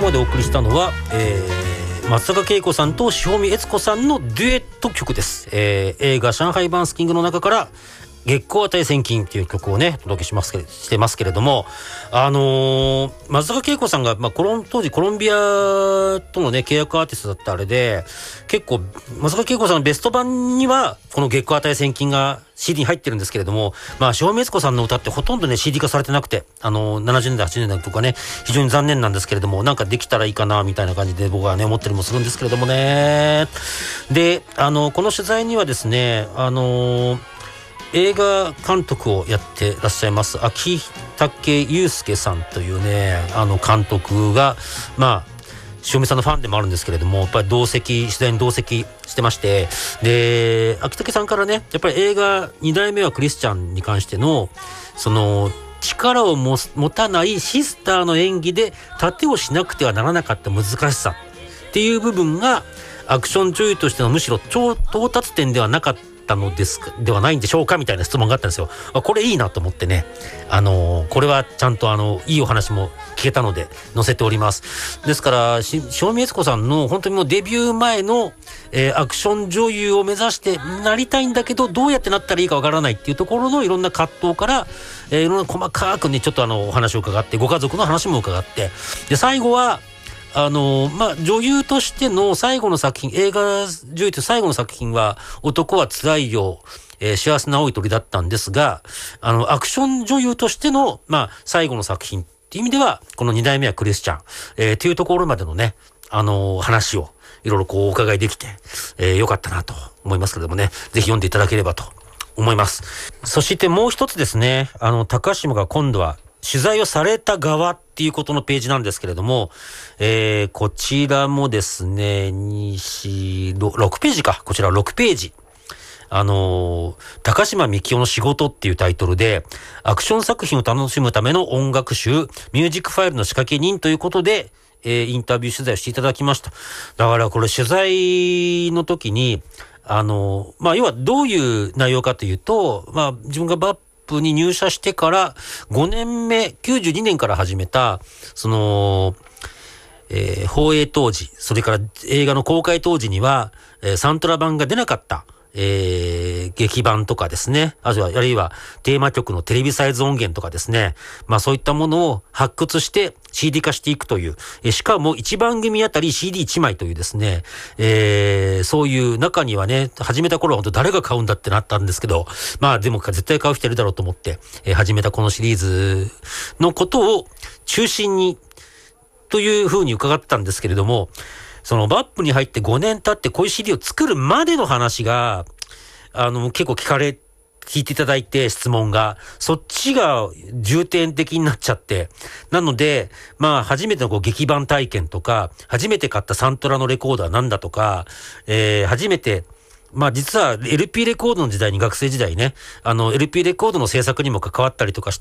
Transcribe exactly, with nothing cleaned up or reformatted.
までお送りしたのは、えー、松坂慶子さんと塩見悦子さんのデュエット曲です、えー、映画上海バーンスキングの中から月光値千金っていう曲をねお届けしますけしてますけれども、あのー、松坂慶子さんが、まあ、コロン当時コロンビアとのね契約アーティストだったあれで、結構松坂慶子さんのベスト版にはこの月光値千金が シーディー に入ってるんですけれども、まあ塩見悦子さんの歌ってほとんどね シーディー 化されてなくて、あのー、ななじゅうねんだいはちじゅうねんだいとかね非常に残念なんですけれども、なんかできたらいいかなみたいな感じで僕はね思ったりもするんですけれどもね。で、あのー、この取材にはですね、あのー映画監督をやってらっしゃいます秋武祐介さんというねあの監督が、まあ塩見さんのファンでもあるんですけれども、やっぱり同席取材に同席してまして、で秋武さんからねやっぱり映画にだいめはクリスチャンに関してのその力をも持たないシスターの演技で盾をしなくてはならなかった難しさっていう部分がアクション女優としてのむしろ超到達点ではなかったのですではないんでしょうかみたいな質問があったんですよ。これいいなと思ってね、あのー、これはちゃんとあのいいお話も聞けたので載せております。ですから塩見悦子さんの本当にもうデビュー前の、えー、アクション女優を目指してなりたいんだけどどうやってなったらいいかわからないっていうところのいろんな葛藤から、えー、いろんな細かくねちょっとあのお話を伺って、ご家族の話も伺って、で最後はあのまあ女優としての最後の作品、映画女優と最後の作品は男はつらいよ、えー、幸せな青い鳥だったんですが、あのアクション女優としてのまあ最後の作品っていう意味ではこのにだいめはクリスチャン、えー、っていうところまでのねあのー、話をいろいろこうお伺いできて、えー、よかったなと思いますけれどもね、ぜひ読んでいただければと思います。そしてもう一つですね、あの高島が今度は取材をされた側っていうことのページなんですけれども、えー、こちらもですね、に、よん、ろくページか。こちらろくページ。あのー、高島みきおの仕事っていうタイトルで、アクション作品を楽しむための音楽集、ミュージックファイルの仕掛け人ということで、えー、インタビュー取材をしていただきました。だからこれ取材の時に、あのー、まあ、要はどういう内容かというと、まあ、自分がバッに入社してからごねんめ、きゅうじゅうにねんから始めたその、えー、放映当時、それから映画の公開当時には、えー、サントラ版が出なかった、えー、劇版とかですね、あるいは、あるいはテーマ曲のテレビサイズ音源とかですね、まあそういったものを発掘して シーディー 化していくという、えー、しかもいちばん組あたり シーディーいち 枚というですね、えー、そういう中にはね、始めた頃は本当誰が買うんだってなったんですけど、まあでも絶対買う人いるだろうと思って、えー、始めたこのシリーズのことを中心にというふうに伺ってたんですけれども、そのバップに入ってごねん経ってこういう シーディー を作るまでの話が、あの、結構聞かれ、聞いていただいて質問が、そっちが重点的になっちゃって。なので、まあ、初めてのこう劇版体験とか、初めて買ったサントラのレコードは何だとか、えー、初めて、まあ実は エルピー レコードの時代に学生時代ね、あの エルピー レコードの制作にも関わったりとかして、